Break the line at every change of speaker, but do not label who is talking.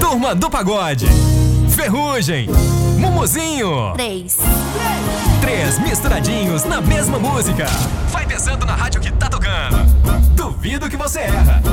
Turma do Pagode, Ferrugem, Mumuzinho. 3 misturadinhos na mesma música. Vai pensando na rádio que tá tocando. Duvido que você erra.